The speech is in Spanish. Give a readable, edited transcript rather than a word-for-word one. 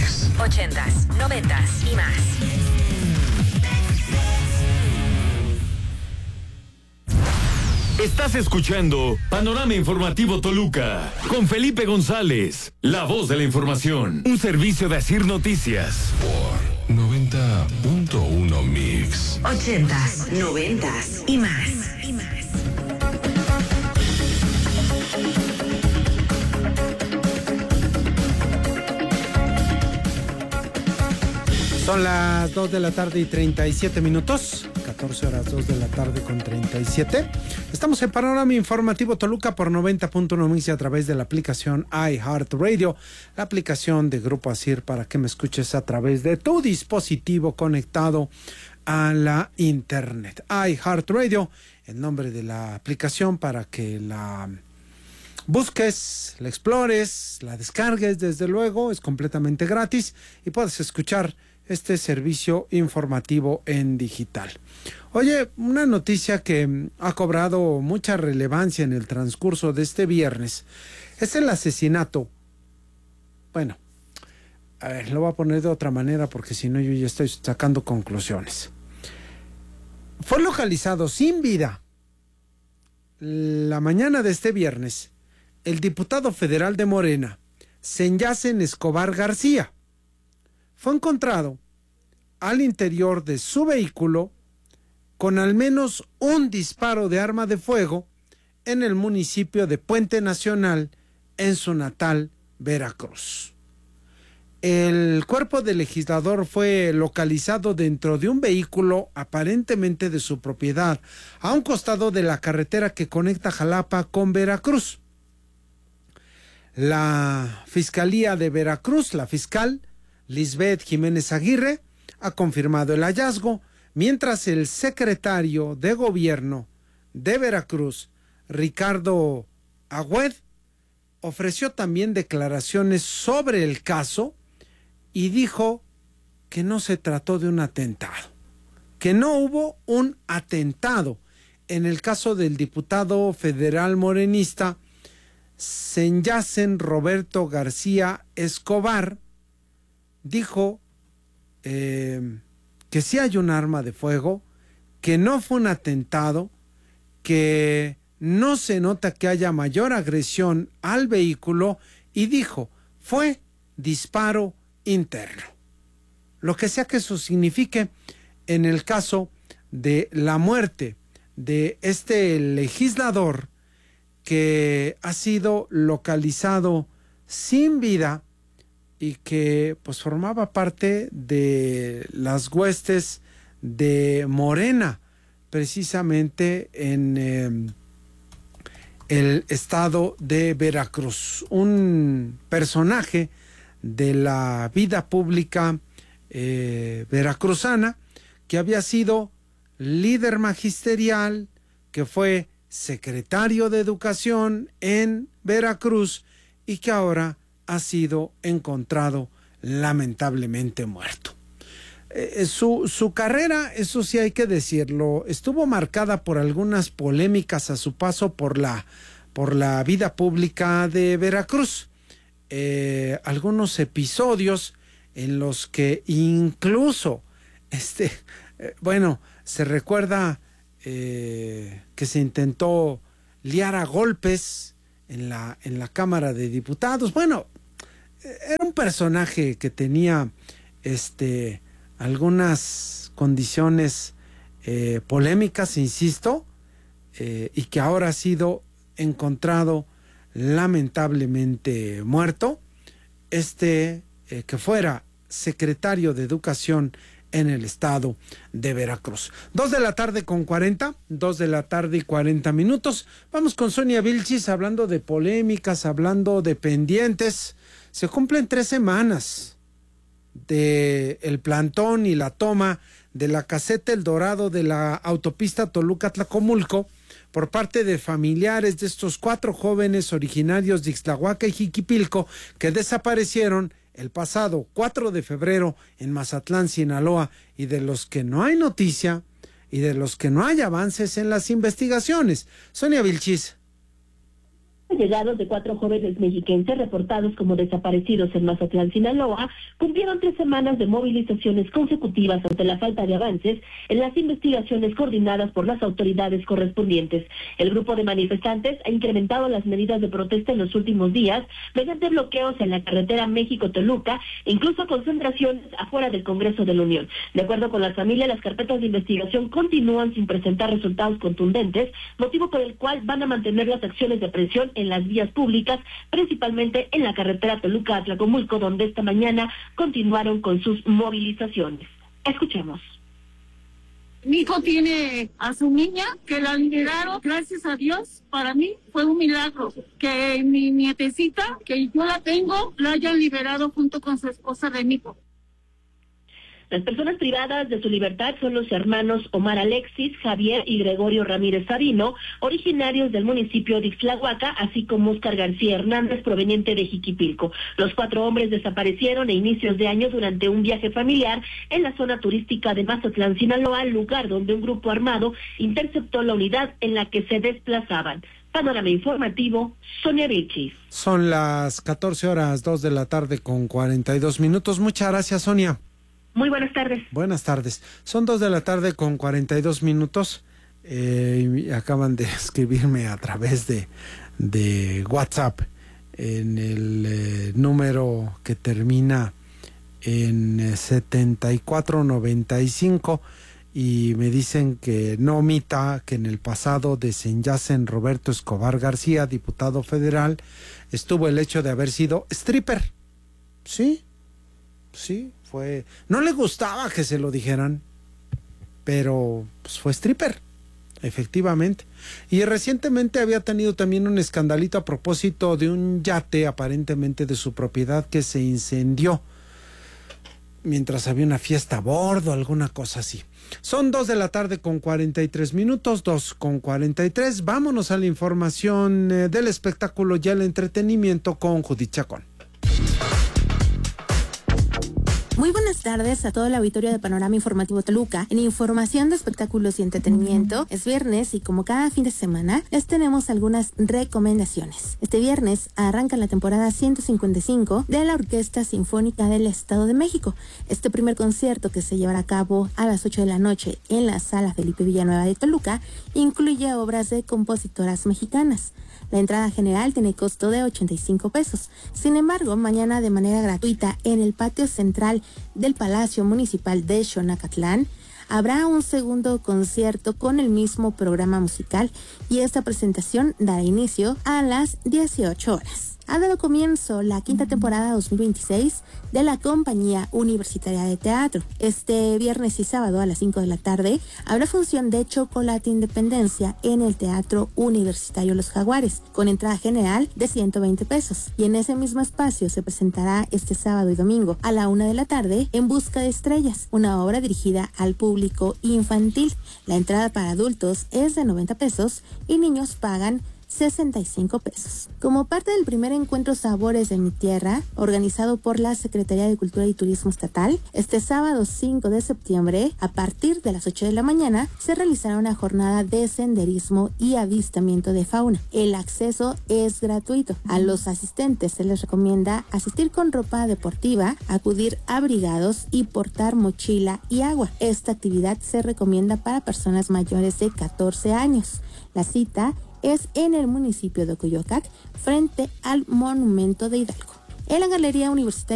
Mix. 80s, 90s y más. Estás escuchando Panorama Informativo Toluca con Felipe González, la voz de la información. Un servicio de Asir Noticias. Por 90.1 Mix. 80s, 90s y más. Son las 2 de la tarde y 37 minutos. 14 horas, 2 de la tarde con 37. Estamos en Panorama Informativo Toluca por 90.1 Mix a través de la aplicación iHeartRadio, la aplicación de Grupo Asir para que me escuches a través de tu dispositivo conectado a la internet. iHeartRadio, el nombre de la aplicación para que la busques, la explores, la descargues, desde luego, es completamente gratis y puedes escuchar este servicio informativo en digital. Oye, una noticia que ha cobrado mucha relevancia en el transcurso de este viernes es el asesinato. Bueno, a ver, lo voy a poner de otra manera porque si no yo ya estoy sacando conclusiones. Fue localizado sin vida la mañana de este viernes el diputado federal de Morena, Senyacen Escobar García. Fue encontrado al interior de su vehículo con al menos un disparo de arma de fuego en el municipio de Puente Nacional, en su natal Veracruz. El cuerpo del legislador fue localizado dentro de un vehículo aparentemente de su propiedad, a un costado de la carretera que conecta Jalapa con Veracruz. La Fiscalía de Veracruz, la fiscal Lisbeth Jiménez Aguirre, ha confirmado el hallazgo, mientras el secretario de Gobierno de Veracruz, Ricardo Agüed, ofreció también declaraciones sobre el caso y dijo que no se trató de un atentado, que no hubo un atentado en el caso del diputado federal morenista Senyacen Roberto García Escobar. Dijo que sí hay un arma de fuego, que no fue un atentado, que no se nota que haya mayor agresión al vehículo y dijo, fue disparo interno. Lo que sea que eso signifique, en el caso de la muerte de este legislador que ha sido localizado sin vida y que pues formaba parte de las huestes de Morena, precisamente en el estado de Veracruz. Un personaje de la vida pública veracruzana que había sido líder magisterial, que fue secretario de Educación en Veracruz y que ahora ha sido encontrado lamentablemente muerto. Su carrera, eso sí hay que decirlo, estuvo marcada por algunas polémicas a su paso por la vida pública de Veracruz. Algunos episodios en los que incluso se recuerda que se intentó liar a golpes en la Cámara de Diputados. Bueno, era un personaje que tenía algunas condiciones polémicas, insisto, y que ahora ha sido encontrado lamentablemente muerto. Que fuera secretario de Educación en el estado de Veracruz. 2 de la tarde con 40, 2 de la tarde y 40 minutos. Vamos con Sonia Vilchis hablando de polémicas, hablando de pendientes. Se cumplen 3 semanas de el plantón y la toma de la caseta El Dorado de la autopista Toluca-Tlacomulco por parte de familiares de estos 4 jóvenes originarios de Ixtlahuaca y Jiquipilco que desaparecieron el pasado 4 de febrero en Mazatlán, Sinaloa, y de los que no hay noticia y de los que no hay avances en las investigaciones. Sonia Vilchis. allegados de 4 jóvenes mexiquenses reportados como desaparecidos en Mazatlán, Sinaloa, cumplieron 3 semanas de movilizaciones consecutivas ante la falta de avances en las investigaciones coordinadas por las autoridades correspondientes. El grupo de manifestantes ha incrementado las medidas de protesta en los últimos días mediante bloqueos en la carretera México-Toluca e incluso concentraciones afuera del Congreso de la Unión. De acuerdo con la familia, las carpetas de investigación continúan sin presentar resultados contundentes, motivo por el cual van a mantener las acciones de presión en las vías públicas, principalmente en la carretera Toluca-Atlacomulco, donde esta mañana continuaron con sus movilizaciones. Escuchemos. Mi hijo tiene a su niña que la liberaron, gracias a Dios. Para mí fue un milagro que mi nietecita, que yo la tengo, la hayan liberado junto con su esposa de mi hijo. Las personas privadas de su libertad son los hermanos Omar Alexis, Javier y Gregorio Ramírez Sabino, originarios del municipio de Ixtlahuaca, así como Óscar García Hernández, proveniente de Jiquipilco. Los 4 hombres desaparecieron a inicios de año durante un viaje familiar en la zona turística de Mazatlán, Sinaloa, lugar donde un grupo armado interceptó la unidad en la que se desplazaban. Panorama informativo, Sonia Vilchis. Son las 14:02 de la tarde con 42 minutos. Muchas gracias, Sonia. Muy buenas tardes. Buenas tardes. Son 2 de la tarde con 42 minutos. Acaban de escribirme a través de WhatsApp en el número que termina en 7495 y me dicen que no omita que en el pasado desenyacen Roberto Escobar García, diputado federal, estuvo el hecho de haber sido stripper. Sí, no le gustaba que se lo dijeran, pero pues fue stripper, efectivamente. Y recientemente había tenido también un escandalito a propósito de un yate aparentemente de su propiedad que se incendió mientras había una fiesta a bordo, alguna cosa así. Son 2 de la tarde con 43 minutos, 2:43. Vámonos a la información del espectáculo y el entretenimiento con Judith Chacón. Muy buenas tardes a todo el auditorio de Panorama Informativo Toluca. En información de espectáculos y entretenimiento, es viernes y como cada fin de semana, les tenemos algunas recomendaciones. Este viernes arranca la temporada 155 de la Orquesta Sinfónica del Estado de México. Este primer concierto, que se llevará a cabo a las 8 de la noche en la Sala Felipe Villanueva de Toluca, incluye obras de compositoras mexicanas. La entrada general tiene costo de 85 pesos. Sin embargo, mañana de manera gratuita en el patio central del Palacio Municipal de Xonacatlán habrá un segundo concierto con el mismo programa musical y esta presentación dará inicio a las 18 horas. Ha dado comienzo la 5ª temporada 2026 de la Compañía Universitaria de Teatro. Este viernes y sábado a las 5 de la tarde habrá función de Chocolate Independencia en el Teatro Universitario Los Jaguares, con entrada general de 120 pesos. Y en ese mismo espacio se presentará este sábado y domingo a la 1 de la tarde En Busca de Estrellas, una obra dirigida al público infantil. La entrada para adultos es de 90 pesos y niños pagan 65 pesos. Como parte del primer encuentro Sabores de mi Tierra, organizado por la Secretaría de Cultura y Turismo Estatal, este sábado 5 de septiembre, a partir de las 8 de la mañana, se realizará una jornada de senderismo y avistamiento de fauna. El acceso es gratuito. A los asistentes se les recomienda asistir con ropa deportiva, acudir abrigados y portar mochila y agua. Esta actividad se recomienda para personas mayores de 14 años. La cita es en el municipio de Coyoacac, frente al Monumento de Hidalgo. En la Galería Universitaria